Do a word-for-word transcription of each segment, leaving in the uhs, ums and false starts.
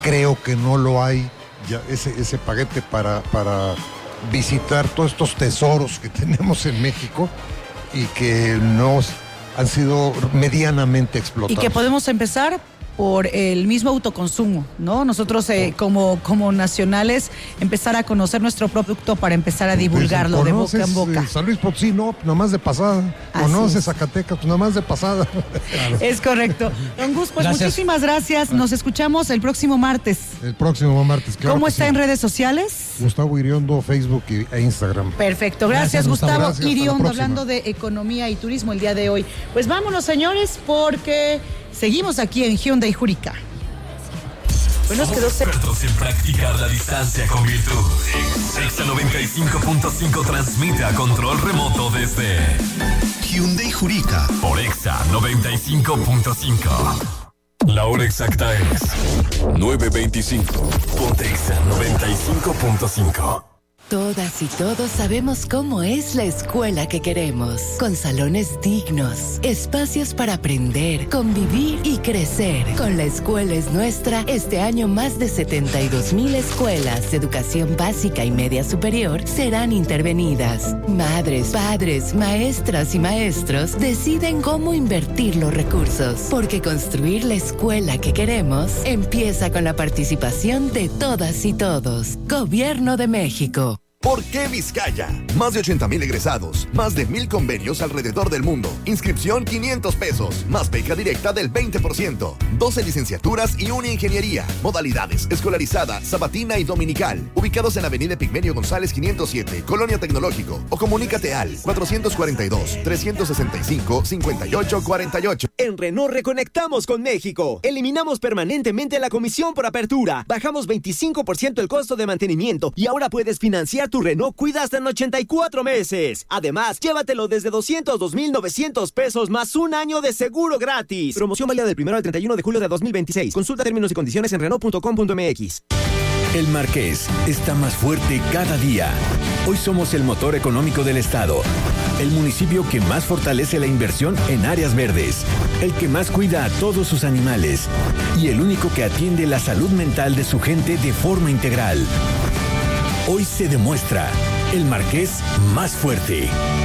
creo que no lo hay ya ese, ese paquete para, para visitar todos estos tesoros que tenemos en México y que no han sido medianamente explotados. Y que podemos empezar por el mismo autoconsumo, ¿no? Nosotros eh, como, como nacionales empezar a conocer nuestro producto para empezar a divulgarlo de boca en boca. San Luis Potosí, no, nomás de pasada. Así Conoces es. Zacatecas, pues nomás de pasada. Claro. Es correcto. Don Gus, pues Gracias. muchísimas gracias. Nos escuchamos el próximo martes. El próximo martes, claro. ¿Cómo que está sí. en redes sociales? Gustavo Iriondo, Facebook y- e Instagram. Perfecto, gracias, Gracias, Gustavo. Gustavo Gracias, hasta la Iriondo, próxima. hablando de economía y turismo el día de hoy. Pues vámonos, señores, porque seguimos aquí en Hyundai Jurica. Bueno, nos quedó cer- Expertos en practicar la distancia con virtud. Exa noventa y cinco punto cinco transmite a control remoto desde Hyundai Jurica. por Exa noventa y cinco punto cinco. La hora exacta es nueve veinticinco. Ponte Exa noventa y cinco punto cinco. Todas y todos sabemos cómo es la escuela que queremos, con salones dignos, espacios para aprender, convivir y crecer. Con La Escuela es Nuestra, este año más de setenta y dos mil escuelas de educación básica y media superior serán intervenidas. Madres, padres, maestras y maestros deciden cómo invertir los recursos, porque construir la escuela que queremos empieza con la participación de todas y todos. Gobierno de México. ¿Por qué Vizcaya? Más de ochenta mil egresados, más de mil convenios alrededor del mundo. Inscripción quinientos pesos, más beca directa del veinte por ciento. doce licenciaturas y una ingeniería. Modalidades, escolarizada, sabatina y dominical. Ubicados en Avenida Pigmenio González quinientos siete, Colonia Tecnológico. O comunícate al cuatrocientos cuarenta y dos, trescientos sesenta y cinco, cincuenta y ocho cuarenta y ocho. En Renault reconectamos con México. Eliminamos permanentemente la comisión por apertura. Bajamos veinticinco por ciento el costo de mantenimiento y ahora puedes financiar tu Renault Cuida hasta en ochenta y cuatro meses. Además, llévatelo desde doscientos dos mil novecientos pesos más un año de seguro gratis. Promoción válida del primero al treinta y uno de julio de dos mil veintiséis. Consulta términos y condiciones en Renault punto com punto m x. El Marqués está más fuerte cada día. Hoy somos el motor económico del estado, el municipio que más fortalece la inversión en áreas verdes, el que más cuida a todos sus animales y el único que atiende la salud mental de su gente de forma integral. Hoy se demuestra el Marqués más fuerte.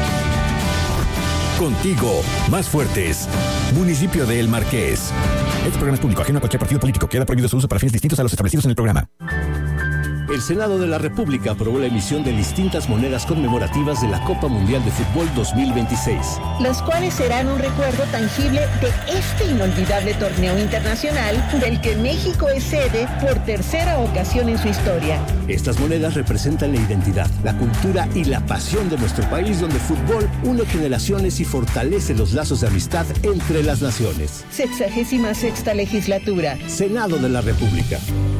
Contigo, más fuertes. Municipio de El Marqués. Este programa es público, ajeno a cualquier partido político. Queda prohibido su uso para fines distintos a los establecidos en el programa. El Senado de la República aprobó la emisión de distintas monedas conmemorativas de la Copa Mundial de Fútbol dos mil veintiséis. Los cuales serán un recuerdo tangible de este inolvidable torneo internacional del que México es sede por tercera ocasión en su historia. Estas monedas representan la identidad, la cultura y la pasión de nuestro país, donde el fútbol une generaciones y fortalece los lazos de amistad entre las naciones. Sexagésima sexta legislatura. Senado de la República.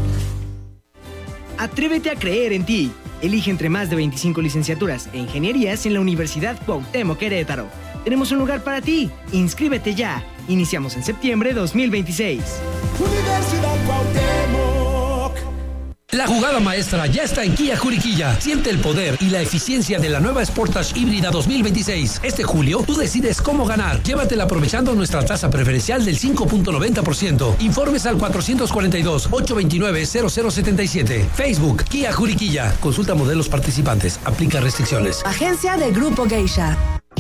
Atrévete a creer en ti. Elige entre más de veinticinco licenciaturas e ingenierías en la Universidad Cuauhtémoc Querétaro. Tenemos un lugar para ti. Inscríbete ya. Iniciamos en septiembre de dos mil veintiséis. Universidad Cuauhtémoc. La jugada maestra ya está en Kia Juriquilla. Siente el poder y la eficiencia de la nueva Sportage híbrida dos mil veintiséis. Este julio, tú decides cómo ganar. Llévatela aprovechando nuestra tasa preferencial del cinco punto noventa por ciento. Informes al cuatrocientos cuarenta y dos, ochocientos veintinueve, cero cero setenta y siete. Facebook, Kia Juriquilla. Consulta modelos participantes. Aplica restricciones. Agencia del Grupo Geisha.